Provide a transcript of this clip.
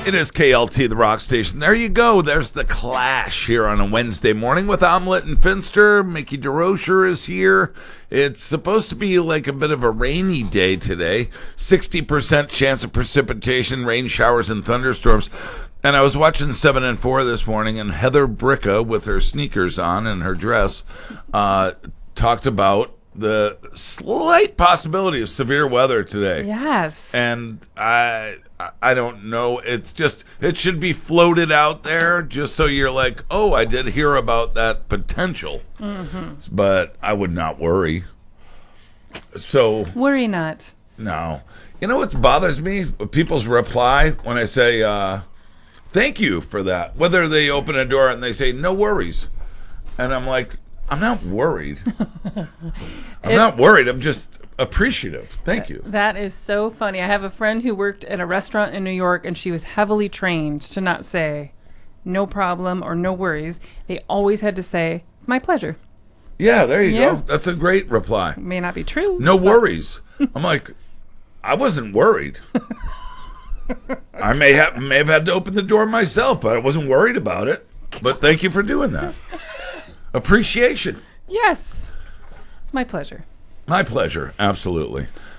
It is KLT, the rock station. There you go. There's the Clash here on a Wednesday morning with Omelette and Finster. Mickey DeRocher is here. It's supposed to be like a bit of a rainy day today. 60% chance of precipitation, rain showers, and thunderstorms. And I was watching 7 and 4 this morning, and Heather Bricka, with her sneakers on and her dress, talked about the slight possibility of severe weather today. Yes. And I don't know. It's just, it should be floated out there just so you're like, oh, I did hear about that potential. Mm-hmm. But I would not worry. So. Worry not. No. You know what bothers me? People's reply when I say, thank you for that. Whether they open a door and they say, no worries. And I'm like, I'm not worried. Not worried. I'm just appreciative. Thank you. That is so funny. I have a friend who worked at a restaurant in New York, and she was heavily trained to not say no problem or no worries. They always had to say, my pleasure. Yeah, there you go. That's a great reply. It may not be true. No worries. I'm like, I wasn't worried. I may have had to open the door myself, but I wasn't worried about it. But thank you for doing that. Appreciation. Yes. It's my pleasure. My pleasure. Absolutely.